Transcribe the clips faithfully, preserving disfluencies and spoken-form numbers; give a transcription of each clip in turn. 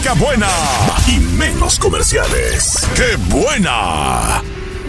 música buena y menos comerciales. ¡Qué buena!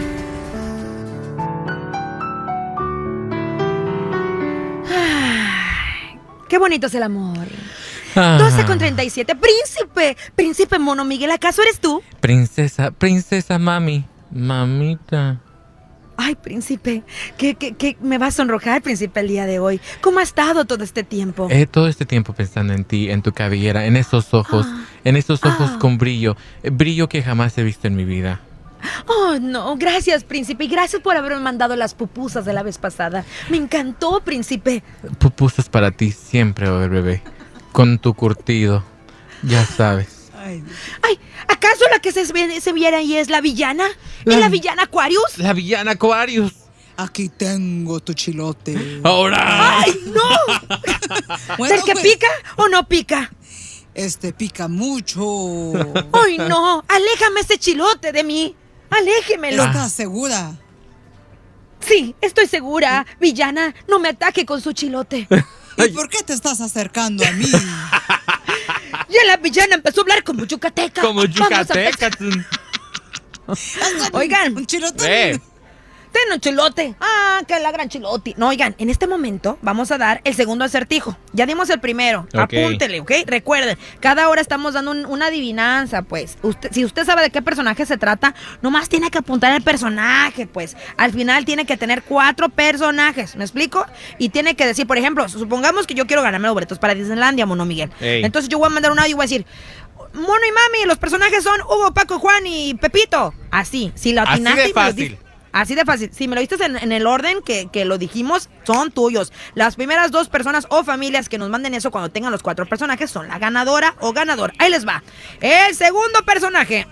Ay, qué bonito es el amor. Ah. doce con treinta y siete. Príncipe, príncipe Mono Miguel, ¿acaso eres tú? Princesa, princesa mami, mamita. Ay, príncipe, que, que, que me va a sonrojar, príncipe, el día de hoy. ¿Cómo ha estado todo este tiempo? Eh, todo este tiempo pensando en ti, en tu cabellera, en esos ojos, Ah. en esos ojos Ah. con brillo, eh, brillo que jamás he visto en mi vida. Oh, no, gracias, príncipe, y gracias por haberme mandado las pupusas de la vez pasada. Me encantó, príncipe. Pupusas para ti siempre, oh, bebé, con tu curtido, ya sabes. Ay, ¿acaso la que se, ve- se viera ahí es la villana? ¿Es La- la villana Aquarius? La villana Aquarius. Aquí tengo tu chilote. Ahora. ¡Ay, no! Bueno, ¿Del que pues, pica o no pica? Este pica mucho. ¡Ay, no! ¡Aléjame ese chilote de mí! ¡Aléjemelo! ¿Estás segura? Sí, estoy segura. Villana, no me ataque con su chilote. ¿Y por qué te estás acercando a mí? Ya la villana empezó a hablar como yucateca. Como Vamos a yucateca. empezar. Oigan, Un chilote. Ve. ten un chilote. Ah, que la gran chilote. No, oigan, en este momento vamos a dar el segundo acertijo. Ya dimos el primero. Ok. Apúntele, ¿ok? Recuerden, cada hora estamos dando un- una adivinanza, pues. Usted, si usted sabe de qué personaje se trata, nomás tiene que apuntar el personaje, pues. Al final tiene que tener cuatro personajes, ¿me explico? Y tiene que decir, por ejemplo, supongamos que yo quiero ganarme los boletos para Disneylandia, Mono Miguel. Ey. Entonces yo voy a mandar un audio y voy a decir... Mono y mami, los personajes son Hugo, Paco, Juan y Pepito. Así, si lo Así atinaste de y me lo fácil. di- Así de fácil. Si me lo diste en, en el orden que, que lo dijimos, son tuyos. Las primeras dos personas o familias que nos manden eso cuando tengan los cuatro personajes son la ganadora o ganador. Ahí les va. El segundo personaje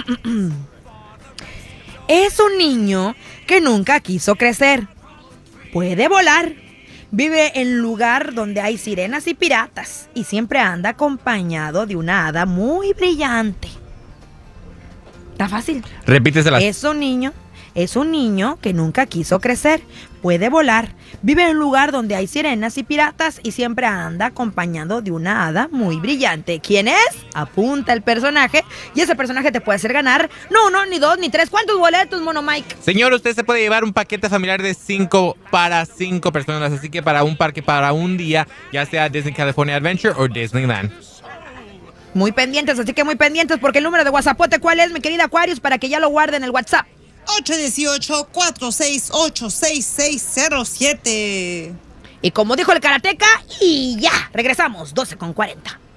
es un niño que nunca quiso crecer. Puede volar. Vive en lugar donde hay sirenas y piratas. Y siempre anda acompañado de una hada muy brillante. Está fácil. Repíteselas. Es un niño, es un niño que nunca quiso crecer, puede volar, vive en un lugar donde hay sirenas y piratas y siempre anda acompañado de una hada muy brillante. ¿Quién es? Apunta el personaje y ese personaje te puede hacer ganar, no uno, ni dos, ni tres. ¿Cuántos boletos, Mono Mike? Señor, usted se puede llevar un paquete familiar de cinco para cinco personas, así que para un parque para un día, ya sea Disney California Adventure o Disneyland. Muy pendientes, así que muy pendientes porque el número de WhatsAppote, ¿cuál es, mi querida Aquarius? Para que ya lo guarden en el WhatsApp. ocho uno ocho, cuatro seis ocho, seis seis cero siete. Y como dijo el karateca, y ya, regresamos, doce con cuarenta.